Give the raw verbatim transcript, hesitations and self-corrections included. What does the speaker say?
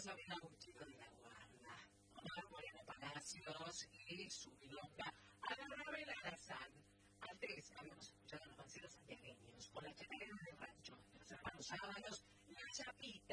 Sabrina Gurchito de la Guarda, Omar Moreno Palacios y su milonga Agarrame la Alazán. Antes habíamos escuchado los mancieros santiagueños con la chacarera del rancho, los hermanos Sábalos, la chapita.